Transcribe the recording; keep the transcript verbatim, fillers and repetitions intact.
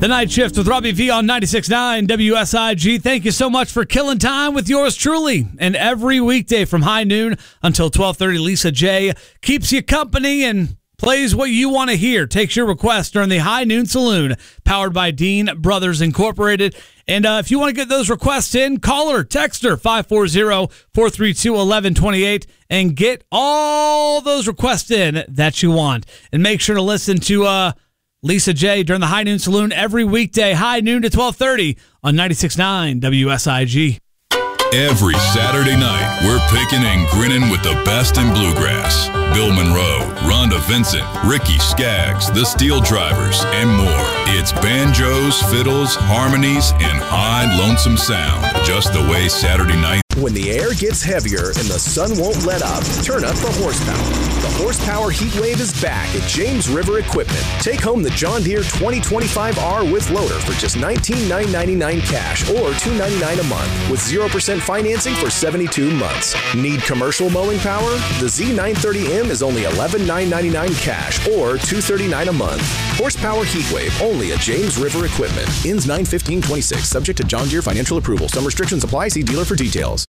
The Night Shift with Robbie V on ninety-six point nine W S I G. Thank you so much for killing time with yours truly. And every weekday from high noon until twelve thirty, Lisa J keeps you company and plays what you want to hear. Takes your request during the High Noon Saloon, powered by Dean Brothers Incorporated. And uh, if you want to get those requests in, call her, text her, five four zero, four three two, one one two eight, and get all those requests in that you want. And make sure to listen to uh, Lisa J during the High Noon Saloon every weekday, high noon to twelve thirty on ninety-six point nine W S I G. Every Saturday night, we're picking and grinning with the best in bluegrass. Bill Monroe, Rhonda Vincent, Ricky Skaggs, the Steel Drivers, and more. It's banjos, fiddles, harmonies, and high, lonesome sound. Just the way Saturday night. When the air gets heavier and the sun won't let up, turn up the horsepower. The Horsepower Heat Wave is back at James River Equipment. Take home the John Deere twenty twenty-five R with loader for just nineteen thousand nine hundred ninety-nine dollars cash or two hundred ninety-nine dollars a month with zero percent financing for seventy-two months. Need commercial mowing power? The Z nine thirty M is only eleven thousand nine hundred ninety-nine dollars cash or two hundred thirty-nine dollars a month. Horsepower Heat Wave only at James River Equipment. Ends nine fifteen twenty-six. Subject to John Deere financial approval. Some restrictions apply. See dealer for details.